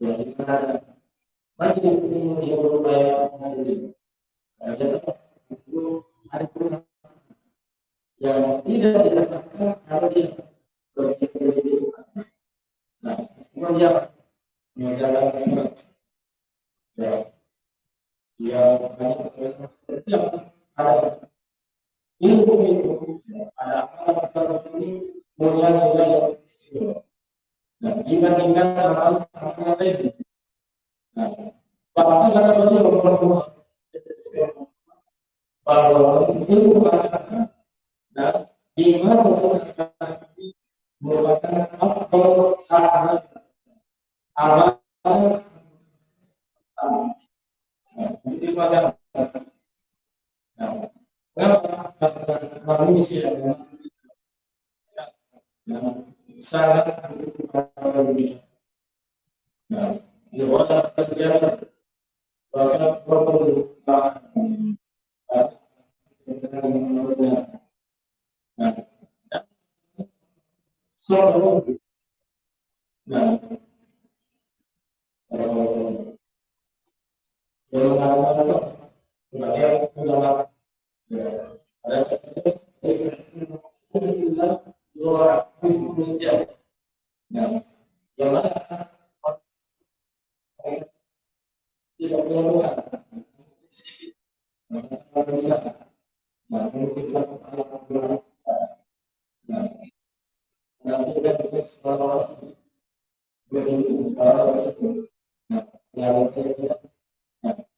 kita majelis ini berupaya menghadiri itu ada yang tidak dirasakan kalau dia berpikir. Nah, kemudian menjalankan ya, dia banyak yang ada ilmu ada apa ini mulia yang istimewa. Nah, dibandingkan hal lain. Nah, bahkan kalau dia bahwa ilmu agama dan iman merupakan faktor sangat awal. Jadi pada manusia sangat terjadi bahkan perubahan